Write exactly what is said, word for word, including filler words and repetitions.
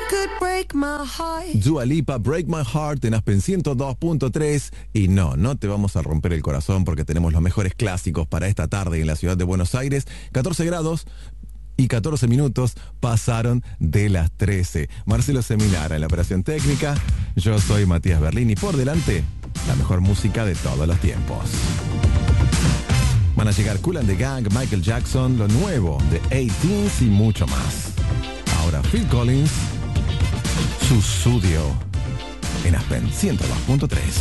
Dua Lipa, Break My Heart en Aspen ciento dos punto tres. Y no, no te vamos a romper el corazón porque tenemos los mejores clásicos para esta tarde en la ciudad de Buenos Aires. catorce grados y catorce minutos pasaron de las trece. Marcelo Seminara en la operación técnica. Yo soy Matías Berlín y por delante, la mejor música de todos los tiempos. Van a llegar Kool and the Gang, Michael Jackson, lo nuevo de eighteens y mucho más. Ahora Phil Collins, su estudio en Aspen ciento dos punto tres.